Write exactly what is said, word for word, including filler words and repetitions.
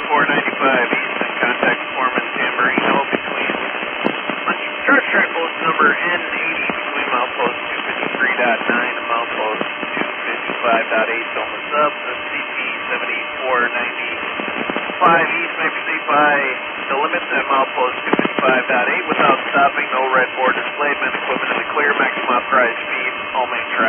seventy-four ninety-five east and contact Foreman Tamburino between charge track post number N eighty between milepost two fifty-three point nine and milepost two fifty-five point eight Doma sub. The C P seventy-four ninety-five east may proceed by the limits at milepost two fifty-five point eight without stopping. No red board displayed. Men equipment in the clear. Maximum authorized speed. All main traffic.